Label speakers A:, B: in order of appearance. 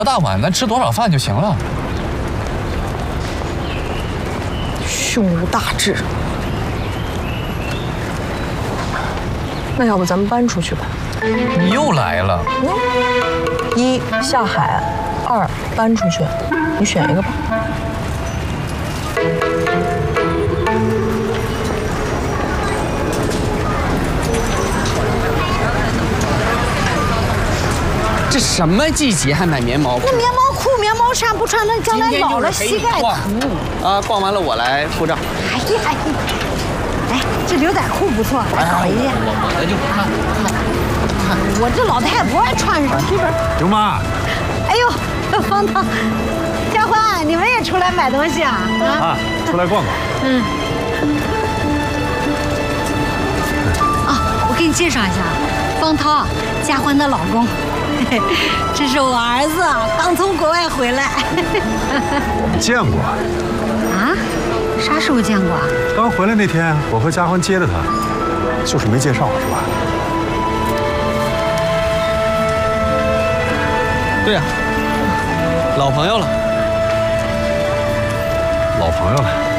A: 大碗，咱吃多少饭就行了。
B: 胸无大志。那要不咱们搬出去吧？
A: 你又来了。
B: 一下海，二搬出去，你选一个吧。
C: 这什么季节还买棉毛裤？
D: 那棉毛裤、棉毛衫不穿，那将来老了膝盖疼。
C: 啊，逛完了我来付账。
D: 哎呀，哎，这牛仔裤不错，来找一件。
A: 我就看。
D: 我这老太不爱穿上这边。
E: 刘妈，
D: 哎呦，方糖，佳欢，你们也出来买东西啊？
E: 啊，出来逛逛。
D: 啊，我给你介绍一下，方涛，佳欢的老公。这是我儿子，刚从国外回来。
E: 我们见过。
D: 啊？啥时候见过啊？
E: 刚回来那天，我和佳欢接的他，就是没介绍，是吧？
C: 对呀，老朋友了。
E: 老朋友了。